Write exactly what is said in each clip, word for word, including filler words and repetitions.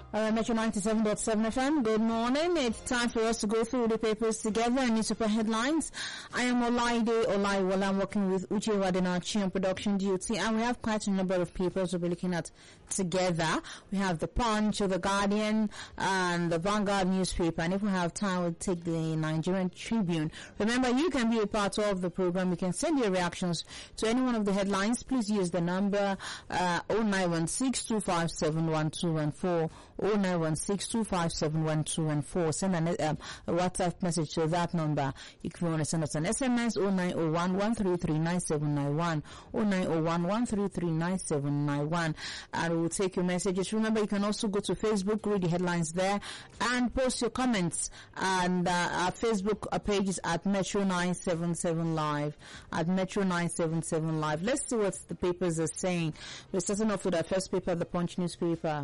All right, Metro ninety-seven point seven F M. Good morning. It's time for us to go through the papers together and newspaper headlines. I am Olaide Olaiwola. I'm working with Uche Wadinachi on production duty, and we have quite a number of papers we'll be looking at together. We have the Punch, the Guardian, and the Vanguard newspaper. And if we have time, we'll take the Nigerian Tribune. Remember, you can be a part of the program. You can send your reactions to any one of the headlines. Please use the number uh, zero nine one six two five seven one two one four. zero nine one six two five seven one two one four. Send an, um, a WhatsApp message to that number. If you want to send us an S M S, zero nine zero one one three three nine seven nine one, zero nine zero one one three three nine seven nine one, and we'll take your messages. Remember, you can also go to Facebook, read the headlines there, and post your comments. And uh, our Facebook page is at Metro nine seven seven Live, at Metro nine seven seven Live. Let's see what the papers are saying. We're starting off with our first paper, the Punch newspaper.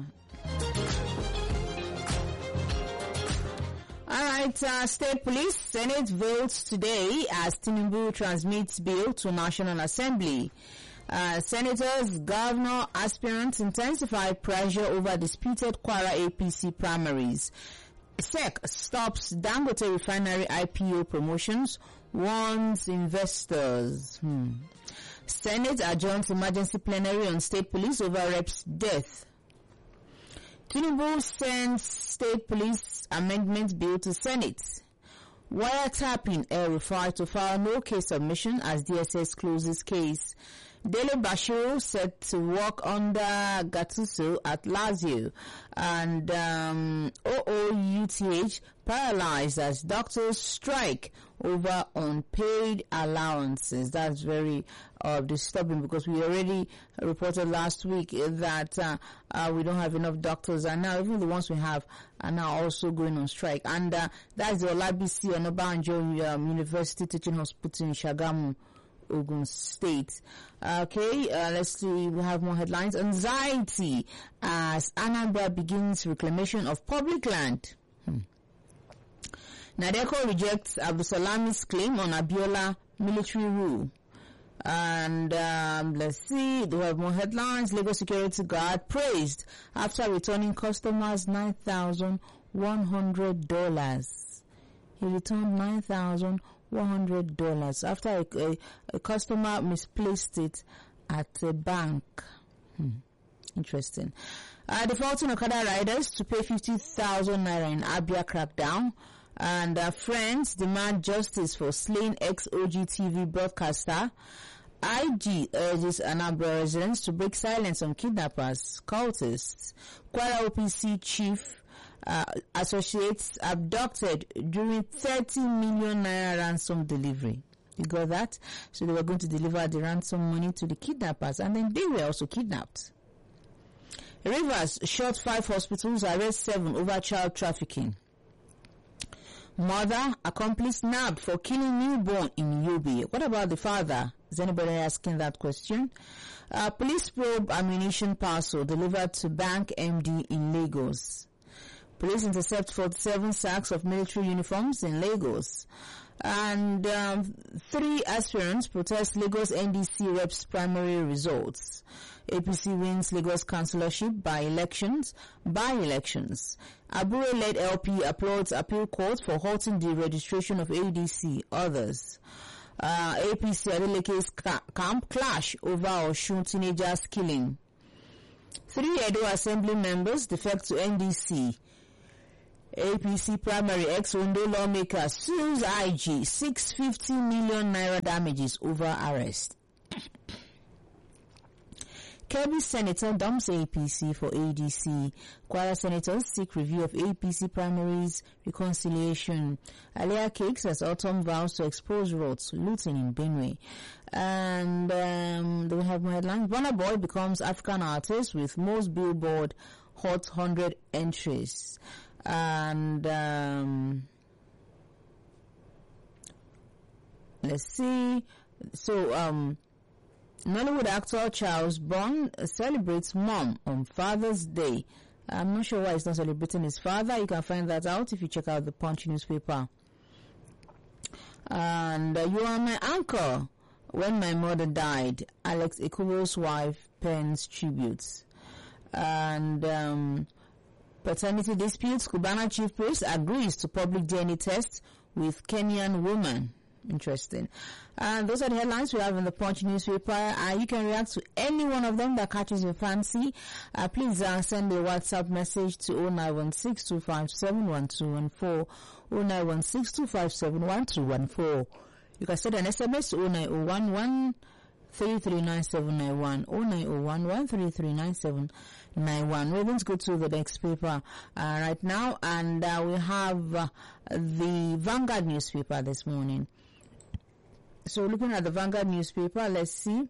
All right, uh, State Police Senate votes today as Tinubu transmits bill to National Assembly. Uh, senators, governor, aspirants intensify pressure over disputed Kwara A P C primaries. S E C stops Dangote refinery I P O promotions, warns investors. Hmm. Senate adjourns emergency plenary on State Police over rep's death. Tinubu sends State Police Amendment Bill to Senate. Wiretapping El-Rufai to file no case submission as D S S closes case. Dele Bashiru set to work under Gattuso at Lazio, and um, O O U T H paralyzed as doctors strike over unpaid allowances. That's very uh, disturbing, because we already reported last week that uh, uh, we don't have enough doctors, and now even the ones we have are now also going on strike. And uh, that's the Olabisi Onabanjo um, University Teaching Hospital in Shagamu, Ogun State. Okay, uh, let's see, we have more headlines. Anxiety as Anambra begins reclamation of public land. Hmm. Nadeko rejects Abdusalami's claim on Abiola military rule. And um, let's see, we have more headlines. Lagos security guard praised after returning customers nine thousand one hundred dollars. He returned nine thousand one hundred dollars after a, a, a customer misplaced it at a bank. Hmm. Interesting. Uh, defaulting Okada riders to pay fifty thousand naira in Abia crackdown. And uh, friends demand justice for slain ex-O G T V broadcaster. I G urges Anambra residents to break silence on kidnappers, cultists. Kwara O P C chief uh, associates abducted during thirty million naira ransom delivery. You got that? So they were going to deliver the ransom money to the kidnappers, and then they were also kidnapped. Rivers shot five hospitals, arrest seven over child trafficking. Mother, accomplice nabbed for killing newborn in Yobe. What about the father? Is anybody asking that question? Uh, police probe ammunition parcel delivered to Bank M D in Lagos. Police intercept forty-seven sacks of military uniforms in Lagos. And um, three aspirants protest Lagos N D C reps primary results. A P C wins Lagos councillorship by elections, by elections. Abure-led L P applauds appeal court for halting the registration of A D C. Others. Uh, A P C Adeleke's ca- camp clash over Osun teenagers killing. Three Edo Assembly members defect to N D C. A P C primary ex-Ondo lawmaker sues I G, six hundred fifty million naira damages over arrest. Kebbi senator dumps A P C for A D C. Kwara senators seek review of A P C primaries reconciliation. Aliyah Cakes as autumn vows to expose roads, looting in Benue. And um, do we have more headlines? Burna Boy becomes African artist with most Billboard Hot one hundred entries. And um, let's see. So um, Nollywood actor Charles Bond celebrates mom on Father's Day. I'm not sure why he's not celebrating his father. You can find that out if you check out the Punch newspaper. And uh, you are my uncle. When my mother died, Alex Ekubo's wife pens tributes. And um, Paternity disputes. Cubana chief priest agrees to public D N A test with Kenyan woman. Interesting. And those are the headlines we have in the Punch newspaper. Uh, you can react to any one of them that catches your fancy. Uh, please uh, send a WhatsApp message to oh nine one six, two five seven, one two one four, oh nine one six, two five seven, one two one four. You can send an S M S to oh nine oh one one three three nine seven nine one, oh nine oh one one three three nine seven nine one. We're going to go to the next paper uh, right now, and uh, we have uh, the Vanguard newspaper this morning. So looking at the Vanguard newspaper, let's see.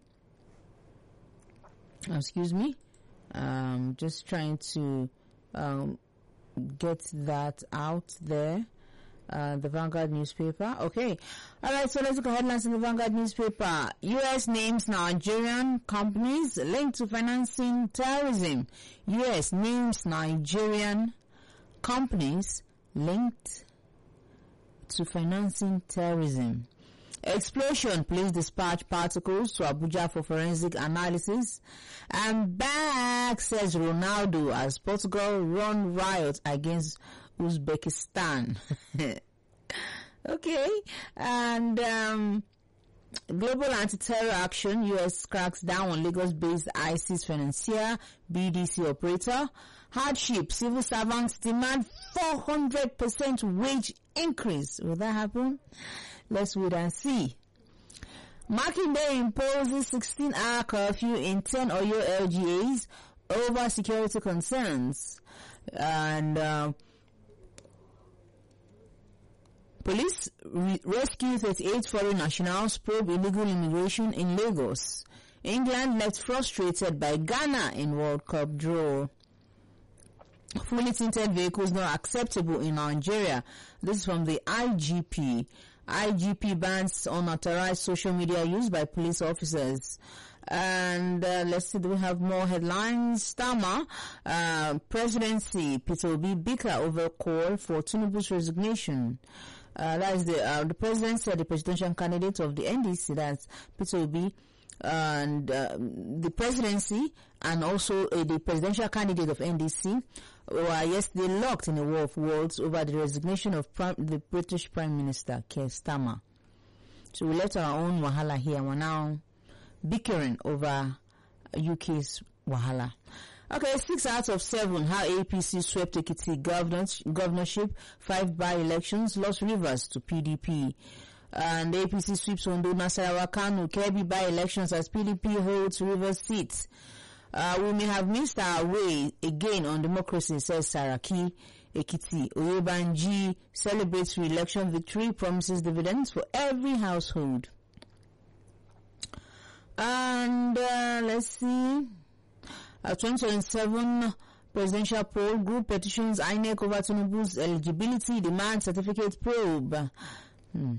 Excuse me. Um, just trying to um, get that out there. Uh, the Vanguard newspaper. Okay. All right. So let's look at headlines in the Vanguard newspaper. U S names Nigerian companies linked to financing terrorism. U S names Nigerian companies linked to financing terrorism. Explosion, police dispatch particles to Abuja for forensic analysis. And back, says Ronaldo, as Portugal run riot against Uzbekistan. Okay. And um, global anti-terror action, U S cracks down on Lagos-based ISIS financier, B D C operator. Hardship, civil servants demand four hundred percent wage increase. Will that happen? Let's wait and see. Makinde imposes sixteen hour curfew in ten Oyo L G As over security concerns. And uh, police re- rescue thirty-eight foreign nationals, probe illegal immigration in Lagos. England left frustrated by Ghana in World Cup draw. Fully tinted vehicles not acceptable in Nigeria. This is from the I G P. I G P bans unauthorized social media use by police officers. And uh, let's see, do we have more headlines? Starmer, uh, presidency, Peter Obi bicker over call for Tinubu's resignation. Uh, that is the uh, the presidency, the presidential candidate of the N D C, that's Peter Obi, and uh, the presidency, and also uh, the presidential candidate of N D C, were yesterday locked in a war of words over the resignation of Prime, the British Prime Minister, Keir Starmer. So we left our own wahala here. We're now bickering over U K's wahala. Okay, six out of seven. How A P C swept Ekiti governorship, five by-elections, lost Rivers to P D P. And A P C sweeps Ondo, Nasarawa, Kano, Kebbi by-elections as P D P holds Rivers seats. Uh, we may have missed our way again on democracy, says Saraki. Ekiti, Oyebanji celebrates re-election victory, promises dividends for every household. And uh, let's see. Uh, twenty twenty-seven presidential poll group petitions I N E C over Tinubu's eligibility, demand certificate probe. Hmm.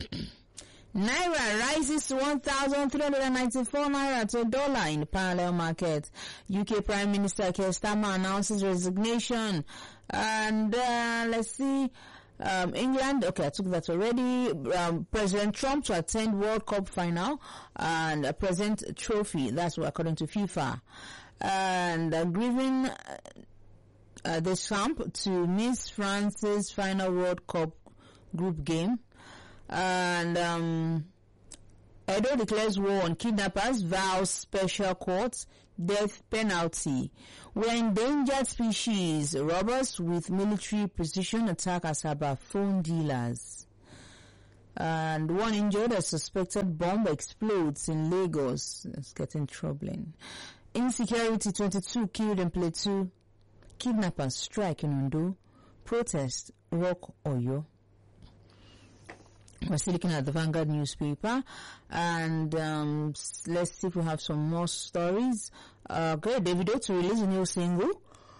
Naira rises to one thousand three hundred ninety-four naira to a dollar in the parallel market. U K Prime Minister Keir Starmer announces resignation. And uh, let's see, um, England, okay, I took that already. Um, President Trump to attend World Cup final and uh, present trophy. That's what according to FIFA. And uh, grieving uh, uh, the champ to miss France's final World Cup group game. And um, Edo declares war on kidnappers, vows special court, death penalty. We're endangered species. Robbers with military precision attack Asaba phone dealers. And one injured, a suspected bomb explodes in Lagos. It's getting troubling. Insecurity, twenty-two killed in Plateau. Kidnappers strike in Ondo. Protest, rock Oyo. We're still looking at the Vanguard newspaper, and um, let's see if we have some more stories. Uh, great, Davido to release a new single.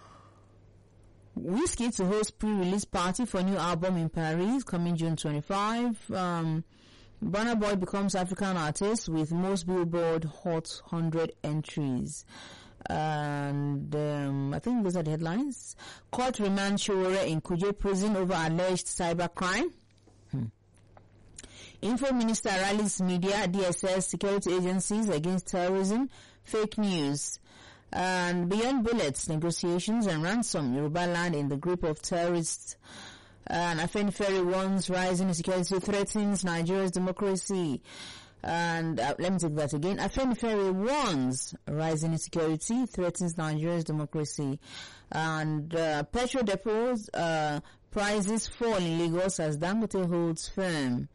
Whiskey to host pre-release party for new album in Paris, coming June twenty-fifth. Um, Burna Boy becomes African artist with most Billboard Hot one hundred entries. And um, I think those are the headlines. Court remands Showore in Kuje prison over alleged cybercrime. Hmm. Info Minister rallies media, D S S, security agencies against terrorism, fake news. And beyond bullets, negotiations and ransom, Yoruba land in the grip of terrorists. And Afenifere warns rising insecurity threatens Nigeria's democracy. And uh, let me take that again. Afenifere warns rising insecurity threatens Nigeria's democracy. And uh, petrol depots uh, prices fall in Lagos as Dangote holds firm.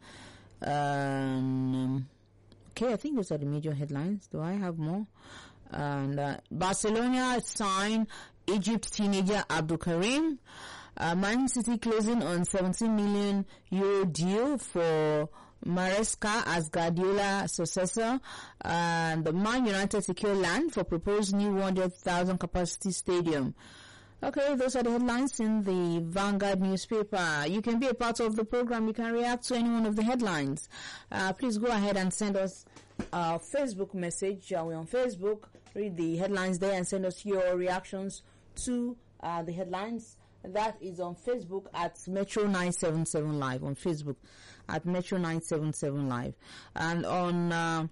Um, okay, I think those are the major headlines. Do I have more? And uh, Barcelona sign Egypt teenager Abdul Karim. Uh, Man City closing on seventeen million euro deal for Maresca as Guardiola successor. And the Man United secure land for proposed new one hundred thousand capacity stadium. Okay, those are the headlines in the Vanguard newspaper. You can be a part of the program. You can react to any one of the headlines. Uh, please go ahead and send us a Facebook message. Uh, we're on Facebook. Read the headlines there and send us your reactions to uh, the headlines. That is on Facebook at Metro nine seven seven Live. On Facebook at Metro nine seven seven Live. And on... Uh,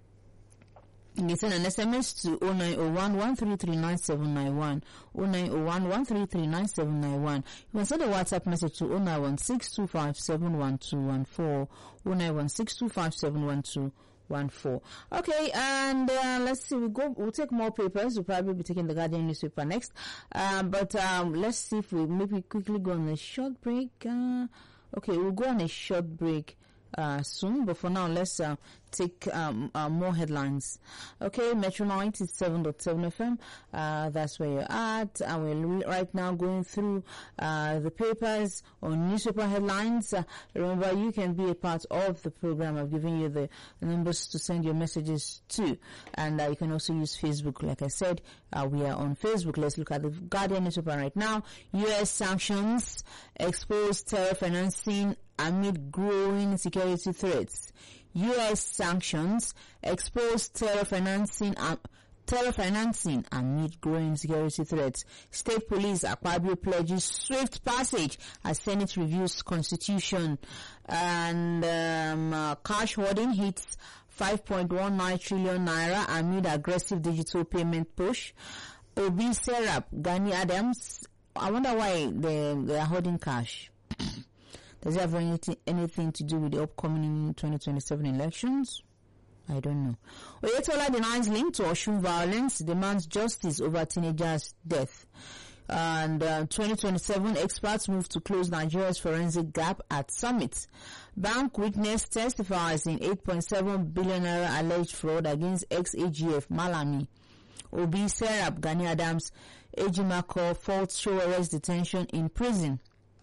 You can send an S M S to oh nine oh one, one three three nine seven nine one, oh nine oh one, one three three nine seven nine one. You can send a WhatsApp message to oh nine one six two five seven one two one four, oh nine one six two five seven one two one four. Okay, and uh, let's see, we go. We'll take more papers. We'll probably be taking the Guardian newspaper next. Um, but um, let's see if we maybe quickly go on a short break. Uh, okay, we'll go on a short break. Uh, soon, but for now, let's uh, take um, uh, more headlines. Okay, Metro ninety-seven point seven F M, uh, that's where you're at, and we're right now going through uh, the papers on newspaper headlines. Uh, remember, you can be a part of the program. I've given you the numbers to send your messages to, and uh, you can also use Facebook. Like I said, uh, we are on Facebook. Let's look at the Guardian newspaper right now. U S sanctions expose terror financing amid growing security threats. U S sanctions expose terror financing uh, terror financing amid growing security threats. State Police Akpabio pledges swift passage as Senate reviews Constitution. And um, uh, cash hoarding hits five point one nine trillion naira amid aggressive digital payment push. Obi Serap, Gani Adams. I wonder why they, they are holding cash. Does it have anything, anything to do with the upcoming twenty twenty-seven elections? I don't know. Oyetola denies link to Osun violence, demands justice over teenager's death. And uh, twenty twenty-seven experts move to close Nigeria's forensic gap at summit. Bank witness testifies in eight point seven billion naira alleged fraud against ex-A G F Malami. Obi Serap, Gani Adams, Ejimako faults show arrest detention in prison.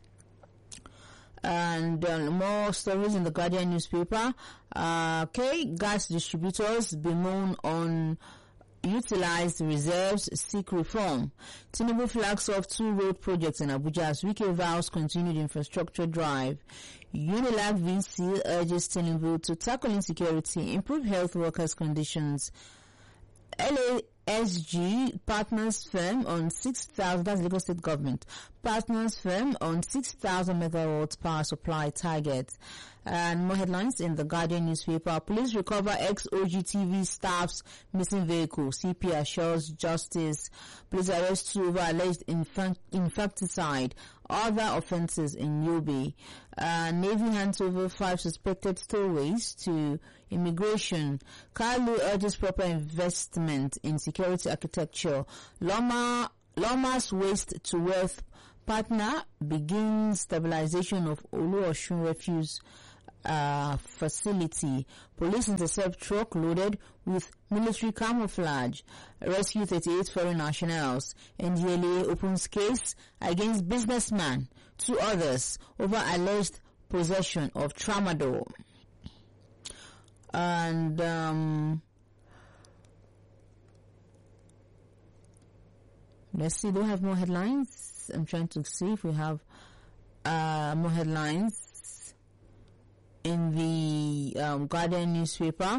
And uh, more stories in the Guardian newspaper. Uh, okay, gas distributors bemoan on utilized reserves, seek reform. Tinubu flags off two road projects in Abuja as Wike vows continued infrastructure drive. Unilag V C urges Tinubu to tackle insecurity, improve health workers' conditions. L A S G partners firm on six thousand, that's Lagos State Government, partners firm on six thousand megawatts power supply target. And more headlines in the Guardian newspaper. Police recover ex-O G T V staff's missing vehicle. C P assures justice. Police arrest two over alleged infant- infanticide. Other offences in Yobe. Uh, Navy hands over five suspected stowaways to immigration. Kalu urges proper investment in security architecture. Loma, Loma's waste to wealth partner begins stabilization of Oluosun refuse uh, facility. Police intercept truck loaded with military camouflage. Rescue thirty-eight foreign nationals. N D L A opens case against businessman. Two others over alleged possession of tramadol. And um, let's see, do we have more headlines? I'm trying to see if we have uh, more headlines in the um, Guardian newspaper.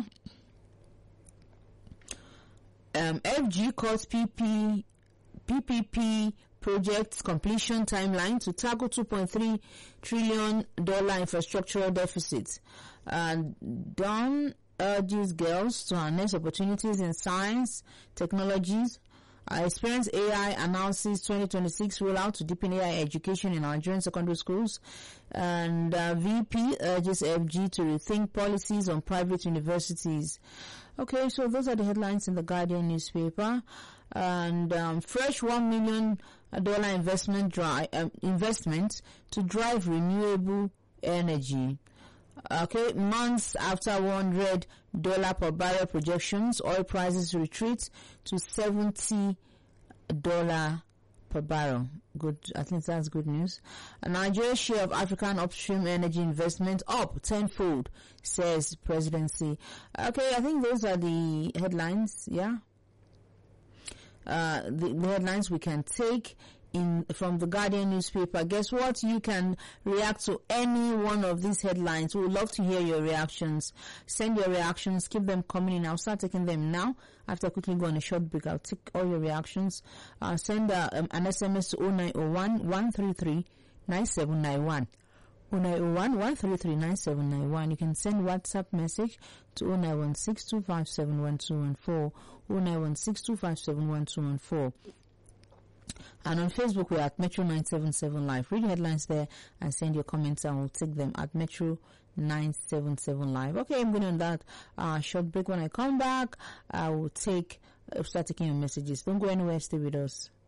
Um, F G calls P P, P P P projects completion timeline to tackle two point three trillion dollars infrastructural deficit. And Don urges girls to harness opportunities in science, technologies, Uh, Experience A I announces twenty twenty-six rollout to deepen A I education in Nigerian secondary schools. And uh, V P urges F G to rethink policies on private universities. Okay, so those are the headlines in the Guardian newspaper. And um, fresh one million dollar investment drive um, investment to drive renewable energy. Okay, months after one hundred dollars per barrel projections, oil prices retreat to seventy dollars per barrel. Good, I think that's good news. Nigeria's share of African upstream energy investment up tenfold, says presidency. Okay, I think those are the headlines, yeah. Uh, the, the headlines we can take in from the Guardian newspaper. Guess what? You can react to any one of these headlines. We would love to hear your reactions. Send your reactions. Keep them coming in. I'll start taking them now. After I quickly go on a short break, I'll take all your reactions. Uh, send uh, um, an S M S to oh nine oh one, one three three, nine seven nine one. oh nine oh one, one three three, nine seven nine one. You can send WhatsApp message to oh nine one six, two five seven, one two one four. oh nine one six, two five seven, one two one four. And on Facebook, we're at Metro nine seven seven Live. Read headlines there and send your comments, and we'll take them at Metro nine seven seven Live. Okay, I'm going on that uh, short break. When I come back, I will take, uh, start taking your messages. Don't go anywhere. Stay with us.